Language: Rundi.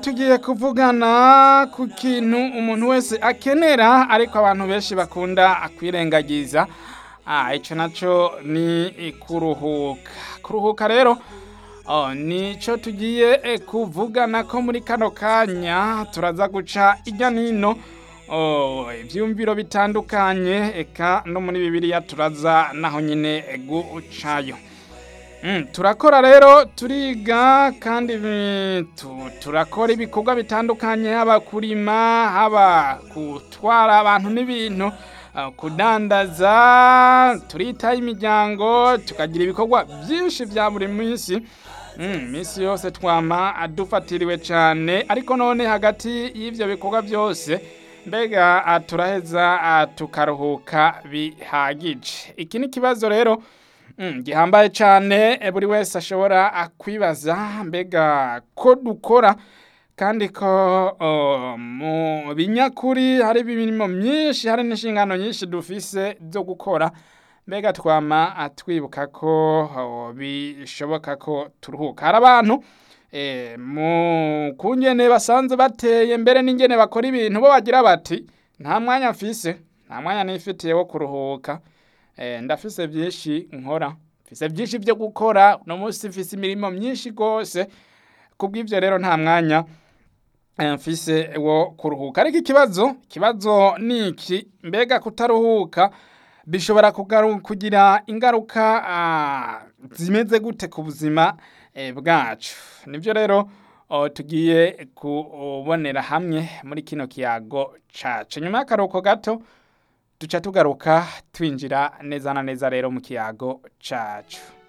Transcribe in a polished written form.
tugiye kuvugana ku kintu umuntu wese akenera ariko abantu benshi bakunda kwirengagiza. Ico naco ni kuruhuka rero nico tugiye kuvugana ko muri kano kanya turaza guca irya nino ivyumviro bitandukanye eka no muri Bibiliya turaza naho nyine gucayo. Turakora rero turiga kandi turakora ibikorwa bitandukanye, haba kurima, haba gutwara abantu n'ibintu, kudandaza, turitaho imiryango, tukagira ibikorwa byinshi vya buri minsi. Minsi yose twama dufatiriwe cane, ariko none hagati y'ivyo bikorwa byose mbega turaheza tukaruhuka bihagije. Iki ni kibazo rero gihambaye cane buri wese ashobora kwibaza, mbega ko dukora kandi ko mu binyakuri hari imirimo myinshi, hari n'inshingano nyinshi dufise zo gukora, mbega twama twibuka ko bishoboka ko turuhuka. Hari abantu mu kungene basanze bateye mbere n'ingene bakora ibintu bo bagira bati nta mwanya mfise, nta mwanya nifitiye wo kuruhuka. Ndafise byinshi nkora, mfise byinshi byo gukora, no munsi mfise imirimo myinshi gose, kubw'ivyo rero nta mwanya mfise wo kuruhuka. Ariko ikibazo ni iki, mbega kutaruhuka bishobora kugira ingaruka zimeze gute ku buzima bwacu? Nivyo rero tugiye kubonera hamwe muri kino kiyago cacu. Nyuma y'akaruhuko gato duca tugaruka twinjira neza na neza rero mu kiyago cacu.